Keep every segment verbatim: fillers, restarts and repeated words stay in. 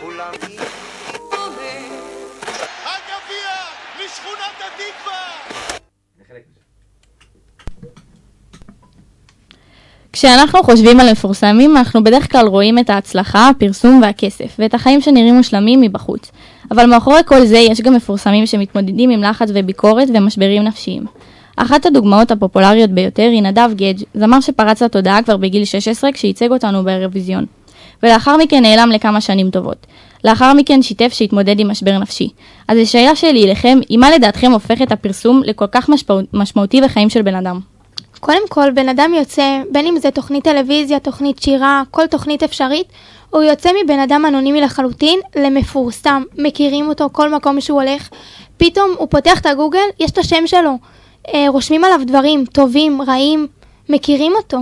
כולם יתעורר. הגביע לשכונת התקווה. כשאנחנו חושבים על מפורסמים, אנחנו בדרך כלל רואים את ההצלחה, הפרסום והכסף, ואת החיים שנראים מושלמים מבחוץ. אבל מאחורי כל זה יש גם מפורסמים שמתמודדים עם לחץ וביקורת ומשברים נפשיים. אחת הדוגמאות הפופולריות ביותר היא נדב גדג', זמר שפרץ לתודעה כבר בגיל שש עשרה כשייצג אותנו באירוויזיון. ולאחר מכן נעלם לכמה שנים טובות. לאחר מכן שיתף שהתמודד עם משבר נפשי. אז השאלה שלי אליכם, היא מה לדעתכם הופך את הפרסום לכל כך משמעותי בחיים של בן אדם? קודם כל, בן אדם יוצא, בין אם זה תוכנית טלוויזיה, תוכנית שירה, כל תוכנית אפשרית, הוא יוצא מבן אדם אנונימי לחלוטין למפורסם, מכירים אותו כל מקום שהוא הולך, פתאום הוא פותח את הגוגל, יש את השם שלו, אה, רושמים עליו דברים טובים, רעים, מכירים אותו.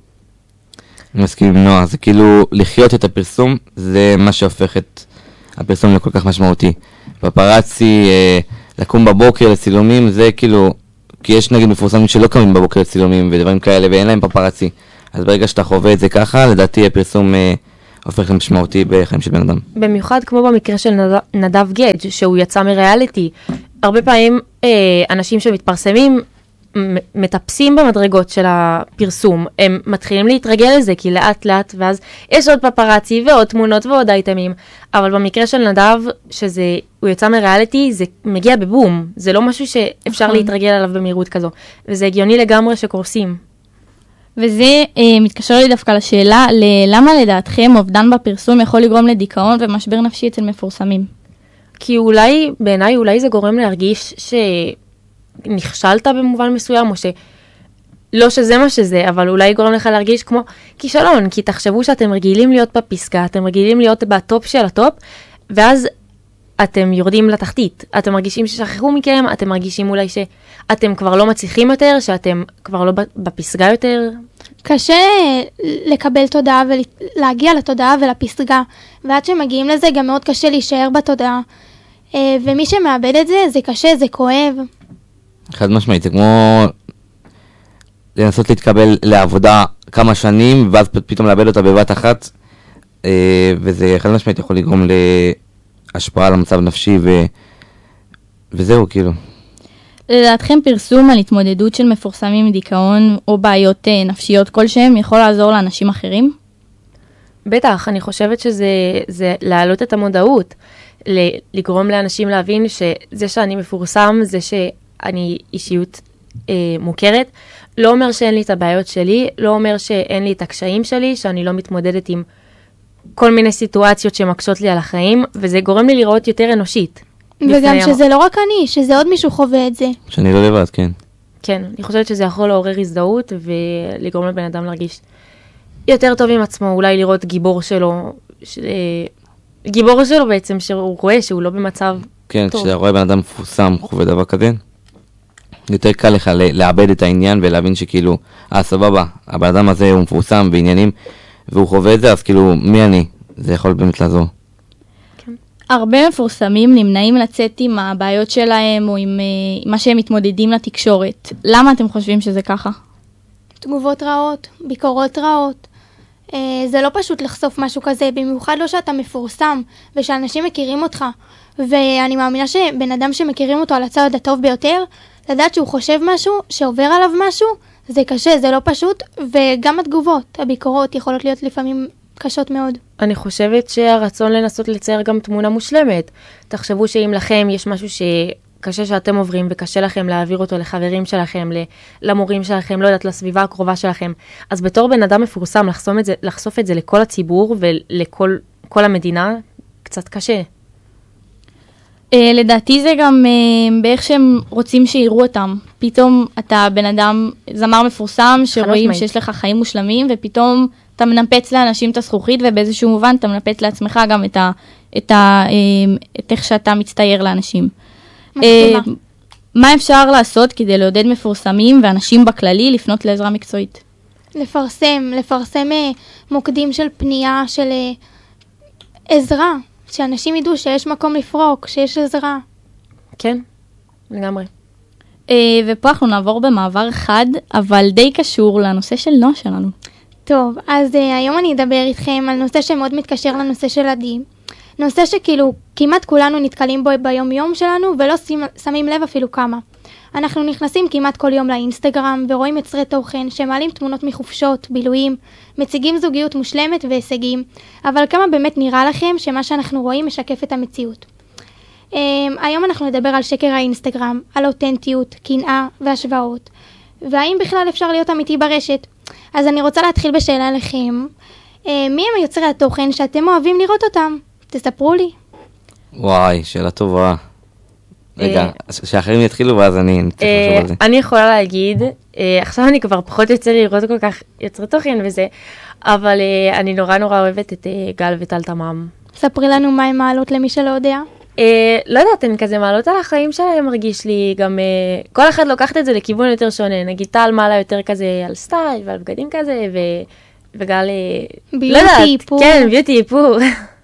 אני מסכים עם נועה, זה כאילו לחיות את הפרסום, זה מה שהופך את הפרסום לכל כך משמעותי. פפרצי, אה, לקום בבוקר לצילומים, זה כאילו, כי יש נגיד מפורסמים שלא קמים בבוקר לצילומים ודברים כאלה, ואין להם פפרצי. אז ברגע שאתה חווה את זה ככה, לדעתי הפרסום אה, הופך למשמעותי בחיים של בן אדם. במיוחד כמו במקרה של נדב, נדב גדג' שהוא יצא מריאליטי. הרבה פעמים אה, אנשים שמתפרסמים מטפסים במדרגות של הפרסום, הם מתחילים להתרגל לזה, כי לאט לאט, ואז יש עוד פפרצי ועוד תמונות ועוד אייטמים, אבל במקרה של נדב, שזה, הוא יצא מריאליטי, זה מגיע בבום, זה לא משהו שאפשר נכון. להתרגל עליו במהירות כזו, וזה הגיוני לגמרי שקורסים. וזה אה, מתקשר לי דווקא לשאלה, למה לדעתכם אובדן בפרסום יכול לגרום לדיכאון ומשבר נפשי אצל מפורסמים? כי אולי, בעיניי, אולי זה גורם להרגיש ש... נכשלת במובן מסוים, או שלא שזה מה שזה, אבל אולי גורם לך להרגיש כמו כישלון, כי תחשבו שאתם רגילים להיות בפסקה, אתם רגילים להיות בטופ של הטופ, ואז אתם יורדים לתחתית, אתם מרגישים ששכחו מכם, אתם מרגישים אולי שאתם כבר לא מצליחים יותר, שאתם כבר לא בפסגה יותר. קשה לקבל תודעה ולהגיע לתודעה ולפסגה, ועד שמגיעים לזה גם מאוד קשה להישאר בתודעה, ומי שמאבד את זה, זה קשה, זה כואב. חד משמעית, זה כמו לנסות להתקבל לעבודה כמה שנים, ואז פתאום לאבד אותה בבת אחת, וזה חד משמעית יכול לגרום להשפעה על המצב נפשי, ו... וזהו כאילו. לדעתכם פרסום על התמודדות של מפורסמים עם דיכאון או בעיות נפשיות כלשהם יכול לעזור לאנשים אחרים? בטח, אני חושבת שזה זה להעלות את המודעות, לגרום לאנשים להבין שזה שאני מפורסם, זה ש... אני אישיות אה, מוכרת, לא אומר שאין לי את הבעיות שלי, לא אומר שאין לי את הקשיים שלי, שאני לא מתמודדת עם כל מיני סיטואציות שמקשות לי על החיים, וזה גורם לי לראות יותר אנושית. וגם שזה לא רק אני, שזה עוד מישהו חווה את זה. שאני לא לבד, כן. כן, אני חושבת שזה יכול לעורר הזדהות, ולגרום לבן אדם להרגיש יותר טוב עם עצמו, אולי לראות גיבור שלו, ש... גיבור שלו בעצם, שהוא רואה שהוא לא במצב כן, טוב. כשאתה רואה בן אדם מפורסם, חווה דבר כזה, יותר קל לך לאבד את העניין ולהבין שכאילו, אה סבבה, הבן אדם הזה הוא מפורסם בעניינים, והוא חווה את זה, אז כאילו, מי אני? זה יכול באמת לעזור. כן. הרבה מפורסמים נמנעים לצאת עם הבעיות שלהם, או עם uh, מה שהם מתמודדים לתקשורת. למה אתם חושבים שזה ככה? תגובות רעות, ביקורות רעות. Uh, זה לא פשוט לחשוף משהו כזה, במיוחד לא שאתה מפורסם, ושאנשים מכירים אותך. ואני מאמינה שבן אדם שמכירים אותו על הצד הטוב ביותר, לדעת שהוא חושב משהו, שעובר עליו משהו, זה קשה, זה לא פשוט, וגם התגובות, הביקורות יכולות להיות לפעמים קשות מאוד. אני חושבת שהרצון לנסות לצייר גם תמונה מושלמת. תחשבו שאם לכם יש משהו שקשה שאתם עוברים, וקשה לכם להעביר אותו לחברים שלכם, למורים שלכם, לא יודעת, לסביבה הקרובה שלכם, אז בתור בן אדם מפורסם, לחשוף את זה, לחשוף את זה לכל הציבור ולכל כל המדינה, קצת קשה. Uh, לדעתי זה גם uh, באיך שהם רוצים שיראו אותם. פתאום אתה בן אדם, זמר מפורסם, שרואים שיש לך חיים מושלמים, ופתאום אתה מנפץ לאנשים את הזכוכית, ובאיזשהו מובן אתה מנפץ לעצמך גם את, ה, את, ה, uh, את איך שאתה מצטייר לאנשים. Uh, מה אפשר לעשות כדי לעודד מפורסמים ואנשים בכללי לפנות לעזרה מקצועית? לפרסם, לפרסם uh, מוקדים של פנייה, של uh, עזרה. שאנשים ידעו שיש מקום לפרוק, שיש עזרה. כן, לגמרי. ופה אנחנו נעבור במעבר חד, אבל די קשור לנושא של נועה שלנו. טוב, אז היום אני אדבר איתכם על נושא שמאוד מתקשר לנושא של עדי. נושא שכאילו כמעט כולנו נתקלים בו ביום יום שלנו ולא שמים לב אפילו כמה. אנחנו נכנסים כמעט כל יום לאינסטגרם ורואים יוצרי תוכן שמעלים תמונות מחופשות, בילויים, מציגים זוגיות מושלמת והישגים, אבל כמה באמת נראה לכם שמה שאנחנו רואים משקף את המציאות. Um, היום אנחנו נדבר על שקר האינסטגרם, על אותנטיות, קנאה והשוואות, והאם בכלל אפשר להיות אמיתי ברשת. אז אני רוצה להתחיל בשאלה לכם, uh, מי הם היוצרי התוכן שאתם אוהבים לראות אותם? תספרו לי. וואי, שאלה טובה. רגע, שאחרים יתחילו ואז אני צריך לחשוב על זה. אני יכולה להגיד, עכשיו אני כבר פחות יוצא לראות כל כך יוצרי תוכן וזה, אבל אני נורא נורא אוהבת את גל וטל תמם. ספרי לנו מה הן מעלות למי שלא יודע. לא יודעת, הן כזה מעלות על החיים שלהם, מרגיש לי גם, כל אחד לוקחת את זה לכיוון יותר שונה, נגיד טל מעלה יותר כזה על סטייל ועל בגדים כזה, וגל, לא יודעת, כן, ביוטי איפור.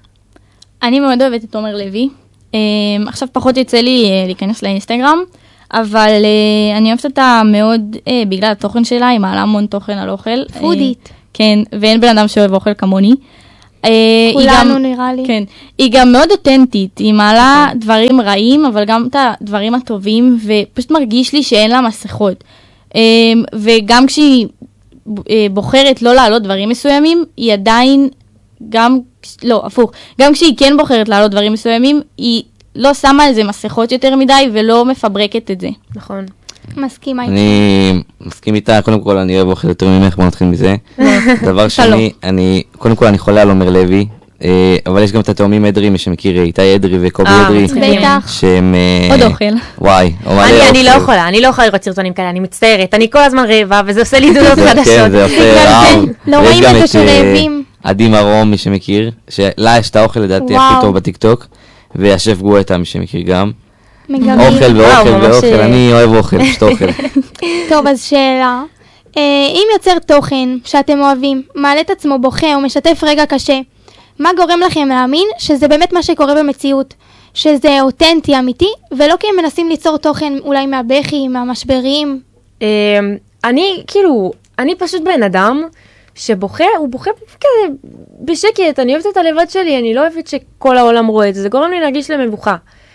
אני מאוד אוהבת את תומר לוי. Um, עכשיו פחות יצא לי uh, להיכנס לאינסטגרם, אבל uh, אני אוהבת אותה מאוד uh, בגלל התוכן שלה, היא מעלה המון תוכן על אוכל. פודית. Uh, כן, ואין בן אדם שאוהב אוכל כמוני. Uh, כולנו גם, נראה לי. כן, היא גם מאוד אותנטית, היא מעלה דברים רעים, אבל גם את הדברים הטובים, ופשוט מרגיש לי שאין לה מסכות. Uh, וגם כשהיא uh, בוחרת לא לעלות דברים מסוימים, היא עדיין גם, לא, הפוך, גם כשהיא כן בוחרת לעלות דברים מסוימים, היא לא שמה על זה מסכות יותר מדי ולא מפברקת את זה. נכון. מסכימה איתה. אני מסכים איתה, קודם כל אני אוהב אוכל יותר ממך, בוא נתחיל מזה. דבר שני, אני, קודם כל אני חולה על עומר לוי, אבל יש גם את התאומים אדרי, מי שמכיר, איתי אדרי וקובי אדרי, שהם... עוד אוכל. וואי, אני לא יכולה, אני לא יכולה לראות סרטונים כאלה, אני מצטערת, אני כל הזמן רעבה, וזה עושה לי דודות חדשות. כן, זה עושה רעב. לא רואים את זה שרעבים. עדי מרום, מי שמכיר, שלה יש את האוכל לדעתי הכי טוב בטיקטוק, והשף גואטה, מי שמכיר גם. מגמי. אוכל ואוכל ואוכל, אני אוהב אוכל, פשוט אוכל. טוב, אז שאלה. אם יוצר תוכן שאתם אוהבים, מעלה את עצמו בוכה או משתף רגע קשה, מה גורם לכם להאמין שזה באמת מה שקורה במציאות? שזה אותנטי, אמיתי, ולא כי הם מנסים ליצור תוכן אולי מהבכי, מהמשברים? אני, כאילו, אני פשוט בן אדם שבוכה, הוא בוכה כזה בשקט, אני אוהבת את הלבד שלי, אני לא אוהבת שכל העולם רואה את זה, זה גורם לי להרגיש למבוכה.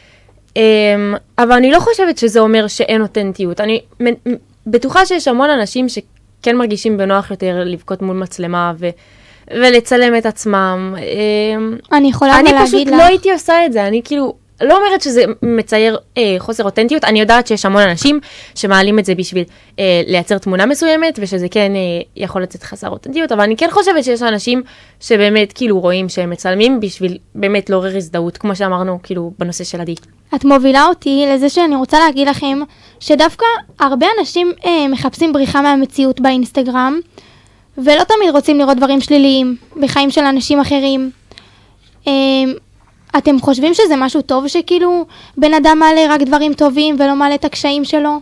אבל אני לא חושבת שזה אומר שאין אותנטיות. אני בטוחה שיש המון אנשים שכן מרגישים בנוח יותר לבכות מול מצלמה ו... ולצלם את עצמם. אני יכולה להגיד לך. אני פשוט לא הייתי עושה את זה, אני כאילו לא אומרת שזה מצייר אה, חוסר אותנטיות, אני יודעת שיש המון אנשים שמעלים את זה בשביל אה, לייצר תמונה מסוימת, ושזה כן אה, יכול לצאת חסר אותנטיות, אבל אני כן חושבת שיש אנשים שבאמת כאילו רואים שהם מצלמים בשביל באמת לעורר הזדהות, כמו שאמרנו כאילו בנושא של עדי. את מובילה אותי לזה שאני רוצה להגיד לכם, שדווקא הרבה אנשים אה, מחפשים בריחה מהמציאות באינסטגרם, ולא תמיד רוצים לראות דברים שליליים בחיים של אנשים אחרים. אה, אתם חושבים שזה משהו טוב שכאילו בן אדם מעלה רק דברים טובים ולא מעלה את הקשיים שלו?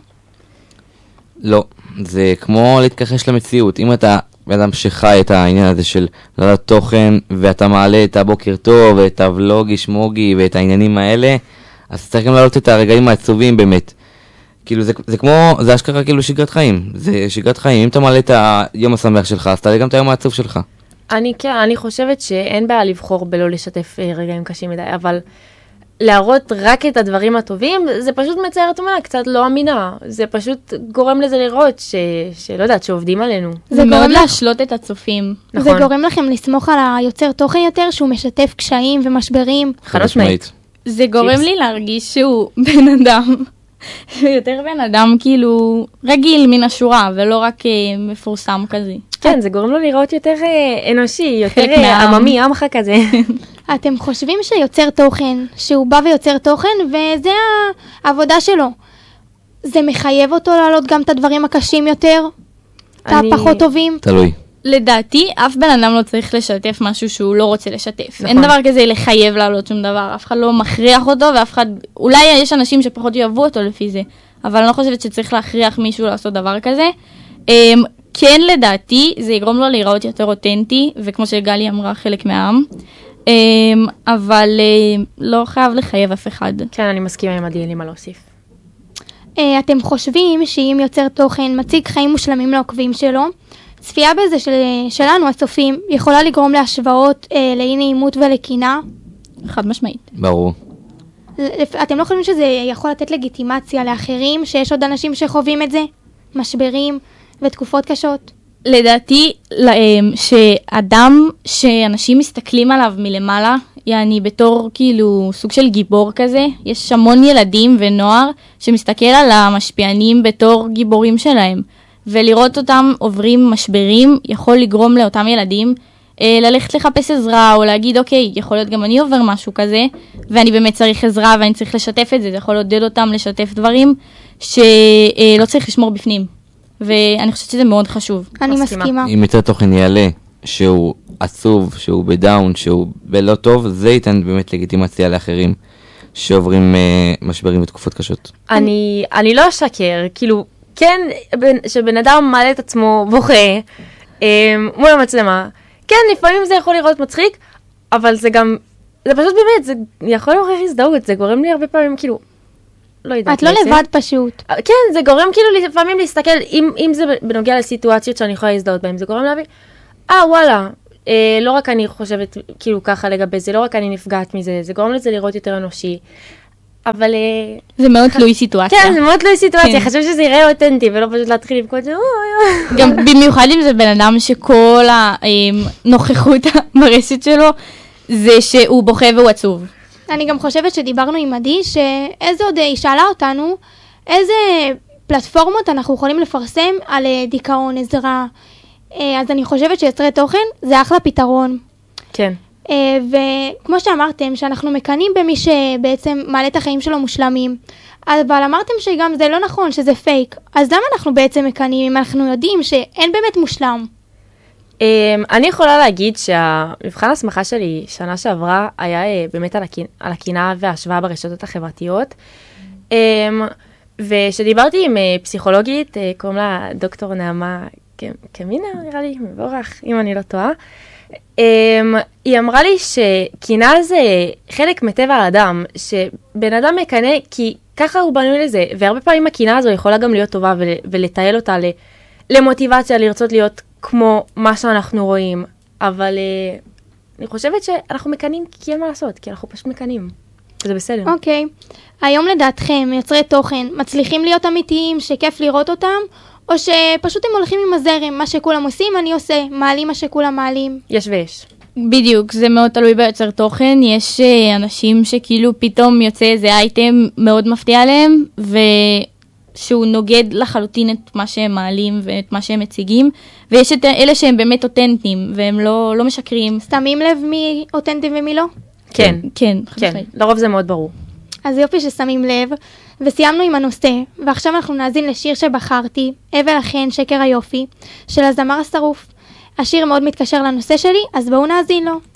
לא, זה כמו להתכחש למציאות. אם אתה בן אדם שחי את העניין הזה של לעלות תוכן ואתה מעלה את הבוקר טוב ואת הוולוגי שמוגי ואת העניינים האלה, אז צריך גם לעלות את הרגעים העצובים באמת. כאילו זה, זה כמו, זה אשכרה כאילו שגרת חיים. זה שגרת חיים. אם אתה מעלה את היום השמח שלך, אז תעלה גם את היום העצוב שלך. אני, כן, אני חושבת שאין בעיה לבחור בלא לשתף רגעים קשים מדי, אבל להראות רק את הדברים הטובים, זה פשוט מצייר תמונה קצת לא אמינה. זה פשוט גורם לזה לראות ש, שלא יודעת, שעובדים עלינו. זה מאוד להשלות את הצופים. נכון. זה גורם לכם לסמוך על היוצר תוכן יותר, שהוא משתף קשיים ומשברים. חד משמעית. זה גורם לי להרגיש שהוא בן אדם. יותר בן אדם כאילו רגיל מן השורה, ולא רק מפורסם כזה. כן, זה גורם לו לראות יותר אנושי, יותר עממי, עמך כזה. אתם חושבים שיוצר תוכן, שהוא בא ויוצר תוכן, וזה העבודה שלו, זה מחייב אותו לעלות גם את הדברים הקשים יותר? את הפחות טובים? תלוי. לדעתי, אף בן אדם לא צריך לשתף משהו שהוא לא רוצה לשתף. אין דבר כזה לחייב לעלות שום דבר, אף אחד לא מכריח אותו, ואף אחד, אולי יש אנשים שפחות יאהבו אותו לפי זה, אבל אני לא חושבת שצריך להכריח מישהו לעשות דבר כזה. כן, לדעתי, זה יגרום לו להיראות יותר אותנטי, וכמו שגלי אמרה, חלק מהעם, אבל לא חייב לחייב אף אחד. כן, אני מסכימה עם עדי, אין לי מה להוסיף. אתם חושבים שאם יוצר תוכן מציג חיים מושלמים לעוקבים שלו, צפייה בזה של, שלנו, הצופים, יכולה לגרום להשוואות, אה, לאי נעימות ולקינה? חד משמעית. ברור. לפ- אתם לא חושבים שזה יכול לתת לגיטימציה לאחרים, שיש עוד אנשים שחווים את זה? משברים ותקופות קשות? לדעתי, להם, שאדם שאנשים מסתכלים עליו מלמעלה, יעני בתור כאילו סוג של גיבור כזה, יש המון ילדים ונוער שמסתכל על המשפיענים בתור גיבורים שלהם, ולראות אותם עוברים משברים יכול לגרום לאותם ילדים אה, ללכת לחפש עזרה, או להגיד אוקיי, יכול להיות גם אני עובר משהו כזה, ואני באמת צריך עזרה ואני צריך לשתף את זה, זה יכול לעודד אותם לשתף דברים שלא צריך לשמור בפנים. ואני חושבת שזה מאוד חשוב. אני מסכימה. מסכימה. אם יותר תוכן יעלה שהוא עצוב, שהוא בדאון, שהוא בלא טוב, זה ייתן באמת לגיטימציה לאחרים שעוברים אה, משברים ותקופות קשות. אני, אני לא אשקר, כאילו, כן, בן, שבן אדם מעלה את עצמו בוכה אה, מול המצלמה, כן, לפעמים זה יכול לראות מצחיק, אבל זה גם, זה פשוט באמת, זה יכול לעורר הזדהות, זה גורם לי הרבה פעמים, כאילו, לא יודעת. את לא בעצם. לבד פשוט. כן, זה גורם כאילו לפעמים להסתכל, אם, אם זה בנוגע לסיטואציות שאני יכולה להזדהות בהן, זה גורם להבין, אה, וואלה, אה, לא רק אני חושבת כאילו ככה לגבי זה, לא רק אני נפגעת מזה, זה גורם לזה לראות יותר אנושי, אבל... אה, זה מאוד תלוי סיטואציה. כן, זה מאוד תלוי סיטואציה, כן. חשוב שזה יראה אותנטי, ולא פשוט להתחיל לבכות, אוי, אוי. גם במיוחד אם זה בן אדם שכל הנוכחות ברשת שלו, זה שהוא בוכה והוא עצוב. אני גם חושבת שדיברנו עם עדי, שאיזה עוד, היא שאלה אותנו, איזה פלטפורמות אנחנו יכולים לפרסם על אה, דיכאון, עזרה. אה, אז אני חושבת שיוצרי תוכן זה אחלה פתרון. כן. אה, וכמו שאמרתם, שאנחנו מקנים במי שבעצם מעלה את החיים שלו מושלמים. אבל אמרתם שגם זה לא נכון, שזה פייק. אז למה אנחנו בעצם מקנים אם אנחנו יודעים שאין באמת מושלם? Um, אני יכולה להגיד שהמבחן הסמכה שלי שנה שעברה היה uh, באמת על, הקינ... על הקנאה וההשוואה ברשתות החברתיות. Um, ושדיברתי עם uh, פסיכולוגית, uh, קוראים לה דוקטור נעמה ק... קמינה, נראה לי, מבורך, אם אני לא טועה. Um, היא אמרה לי שקנאה זה חלק מטבע האדם, שבן אדם מקנא כי ככה הוא בנוי לזה, והרבה פעמים הקנאה הזו יכולה גם להיות טובה ול... ולטייל אותה ל... למוטיבציה, לרצות להיות כמו מה שאנחנו רואים, אבל uh, אני חושבת שאנחנו מקנים כי אין מה לעשות, כי אנחנו פשוט מקנים, וזה בסדר. אוקיי. היום לדעתכם, יוצרי תוכן, מצליחים להיות אמיתיים, שכיף לראות אותם, או שפשוט הם הולכים עם הזרם, מה שכולם עושים אני עושה, מעלים מה שכולם מעלים. יש ויש. בדיוק, זה מאוד תלוי ביוצר תוכן. יש אה, אנשים שכאילו פתאום יוצא איזה אייטם מאוד מפתיע עליהם, ושהוא נוגד לחלוטין את מה שהם מעלים ואת מה שהם מציגים, ויש את אלה שהם באמת אותנטיים, והם לא, לא משקרים. שמים לב מי אותנטי ומי לא? כן, כן, חד כן, משמעית. לרוב זה מאוד ברור. אז יופי ששמים לב, וסיימנו עם הנושא, ועכשיו אנחנו נאזין לשיר שבחרתי, אבל אכן שקר היופי, של הזמר השרוף. השיר מאוד מתקשר לנושא שלי, אז בואו נאזין לו.